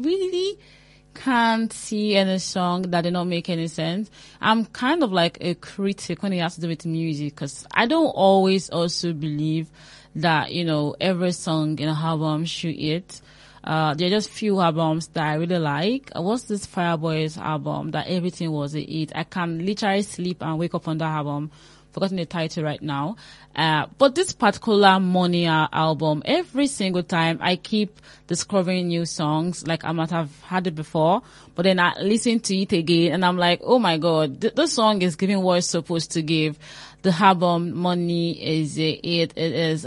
really can't see any song that did not make any sense. I'm kind of like a critic when it has to do with music, because I don't always also believe that, every song in an album should hit. There are just few albums that I really like. What's this Fireboys album that everything was a hit? I can literally sleep and wake up on that album. Forgotten the title right now. But this particular Money album, every single time I keep discovering new songs, like I might have had it before, but then I listen to it again and I'm like, oh my God, this song is giving what it's supposed to give. The album Money is a hit. It is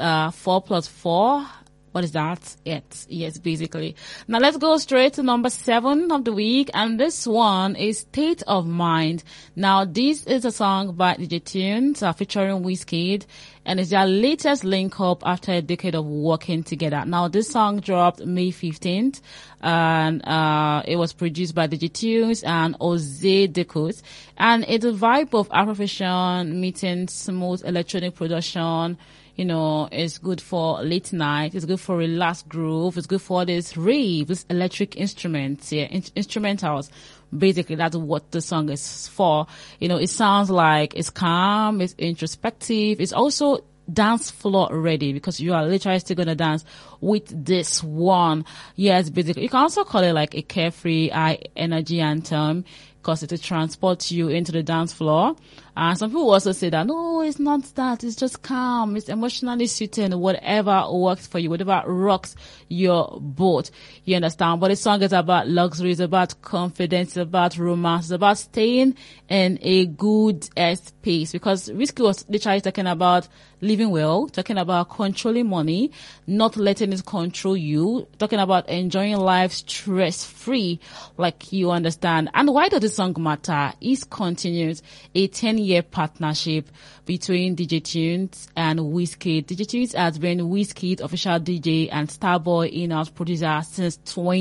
4+4. What is that? Yes, basically. Now let's go straight to number 7 of the week, and this one is State of Mind. Now this is a song by DJ Tunes featuring Wizkid, and it's their latest link up after a decade of working together. Now this song dropped May 15th, and it was produced by DJ Tunes and Oze Dekut, and it's a vibe of Afrofusion meeting smooth electronic production. It's good for late night. It's good for relaxed groove. It's good for this rave, this electric instruments, instrumentals. Basically, that's what the song is for. It sounds like it's calm, it's introspective. It's also dance floor ready, because you are literally still going to dance with this one. Yes, basically, you can also call it like a carefree, high energy anthem, because it will transport you into the dance floor. And some people also say that, no, it's not that. It's just calm. It's emotionally soothing. Whatever works for you, whatever rocks your boat. You understand? But the song is about luxury. It's about confidence. It's about romance. It's about staying in a good space. Because Wizkid was literally talking about living well, talking about controlling money, not letting it control you, talking about enjoying life stress-free, like you understand. And why does this song matter? It continues a 10-year partnership between DJ Tunes and Wizkid. DJ Tunes has been Wizkid's official DJ and Starboy in-house producer since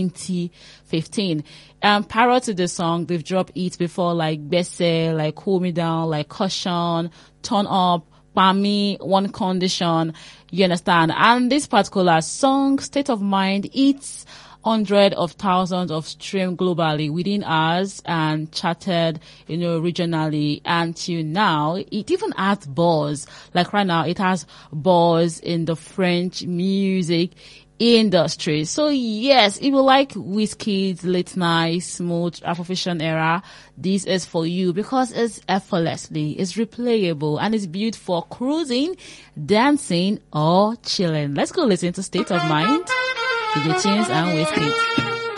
2015. Prior to the song, they've dropped hits before like Besse, like Cool Me Down, like Caution, Turn Up, Pami, One Condition, you understand. And this particular song, State of Mind, it's hundreds of thousands of streams globally within hours and charted, regionally. Until now, it even has buzz. Like right now, it has buzz in the French music industry. So yes, if you like Wizkid's late night smooth Afrofusion era, this is for you, because it's effortlessly, it's replayable, and it's built for cruising, dancing, or chilling. Let's go listen to State of Mind, DJ Tunes and Wizkid.